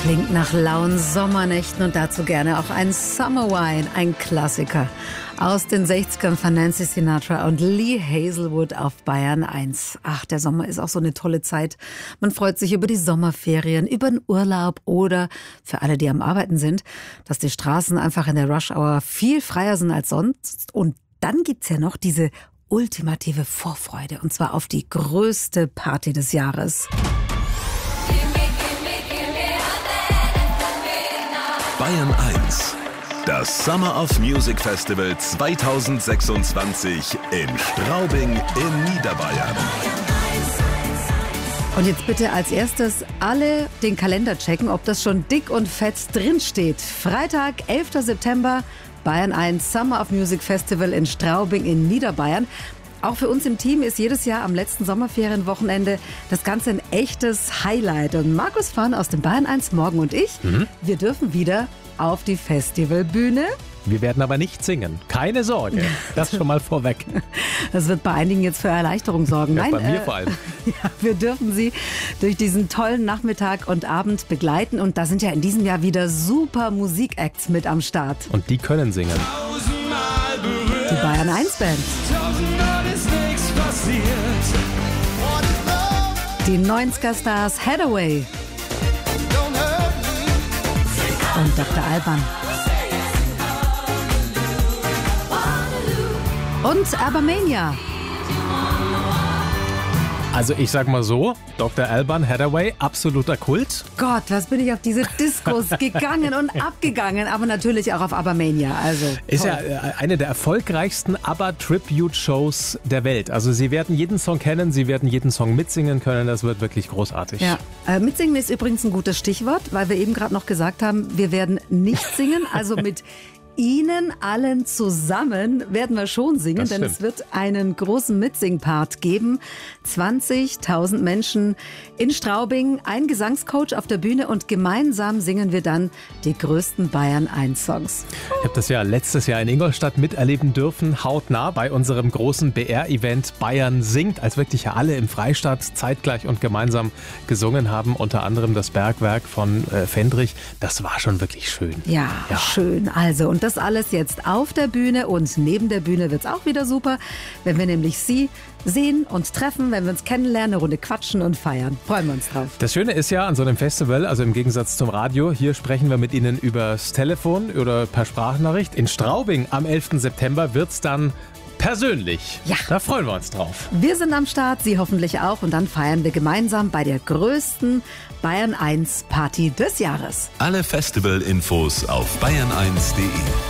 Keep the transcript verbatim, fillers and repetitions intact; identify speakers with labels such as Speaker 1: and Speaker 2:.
Speaker 1: Klingt nach lauen Sommernächten und dazu gerne auch ein Summer Wine, ein Klassiker aus den sechzigern von Nancy Sinatra und Lee Hazelwood auf Bayern eins. Ach, der Sommer ist auch so eine tolle Zeit. Man freut sich über die Sommerferien, über den Urlaub oder für alle, die am Arbeiten sind, dass die Straßen einfach in der Rush-Hour viel freier sind als sonst. Und dann gibt's ja noch diese ultimative Vorfreude und zwar auf die größte Party des Jahres.
Speaker 2: Bayern eins. Das Summer of Music Festival zweitausendsechsundzwanzig in Straubing in Niederbayern.
Speaker 1: Und jetzt bitte als erstes alle den Kalender checken, ob das schon dick und fett drinsteht. Freitag, elfter September, Bayern eins Summer of Music Festival in Straubing in Niederbayern. Auch für uns im Team ist jedes Jahr am letzten Sommerferienwochenende das Ganze ein echtes Highlight. Und Markus Fahn aus dem Bayern eins Morgen und ich, mhm. wir dürfen wieder auf die Festivalbühne.
Speaker 3: Wir werden aber nicht singen. Keine Sorge. Das schon mal vorweg.
Speaker 1: Das wird bei einigen jetzt für Erleichterung sorgen.
Speaker 3: Ja,
Speaker 1: Nein,
Speaker 3: bei mir
Speaker 1: äh,
Speaker 3: vor allem.
Speaker 1: Ja, wir dürfen Sie durch diesen tollen Nachmittag und Abend begleiten. Und da sind ja in diesem Jahr wieder super Musikacts mit am Start.
Speaker 3: Und die können singen.
Speaker 1: Die Bayern eins Band. Die neunziger Stars Hathaway. Und Doktor Alban. Und Abermania.
Speaker 3: Also ich sag mal so, Doktor Alban, Hathaway, absoluter Kult.
Speaker 1: Gott, was bin ich auf diese Diskos gegangen und abgegangen, aber natürlich auch auf Abermania. Also
Speaker 3: ist
Speaker 1: toll.
Speaker 3: ja eine der erfolgreichsten ABBA-Tribute-Shows der Welt. Also Sie werden jeden Song kennen, Sie werden jeden Song mitsingen können, das wird wirklich großartig.
Speaker 1: Ja, äh, mitsingen ist übrigens ein gutes Stichwort, weil wir eben gerade noch gesagt haben, wir werden nicht singen, also mit Ihnen allen zusammen werden wir schon singen,
Speaker 3: Das
Speaker 1: denn
Speaker 3: stimmt.
Speaker 1: es wird einen großen Mitsing-Part geben. zwanzigtausend Menschen in Straubing, ein Gesangscoach auf der Bühne und gemeinsam singen wir dann die größten Bayern eins Songs.
Speaker 3: Ich habe das ja letztes Jahr in Ingolstadt miterleben dürfen, hautnah bei unserem großen B R-Event Bayern singt, als wirklich ja alle im Freistaat zeitgleich und gemeinsam gesungen haben, unter anderem das Bergwerk von äh, Fendrich. Das war schon wirklich schön.
Speaker 1: Ja,
Speaker 3: Ja.
Speaker 1: schön. Also, und das alles jetzt auf der Bühne und neben der Bühne wird's auch wieder super, wenn wir nämlich Sie sehen und treffen, wenn wir uns kennenlernen, eine Runde quatschen und feiern. Freuen wir uns drauf.
Speaker 3: Das Schöne ist ja an so einem Festival, also im Gegensatz zum Radio, hier sprechen wir mit Ihnen übers Telefon oder per Sprachnachricht. In Straubing am elften September wird's dann persönlich.
Speaker 1: Ja.
Speaker 3: Da freuen wir uns drauf.
Speaker 1: Wir sind am Start, Sie hoffentlich auch und dann feiern wir gemeinsam bei der größten Bayern eins Party des Jahres.
Speaker 2: Alle Festival-Infos auf bayern eins punkt de.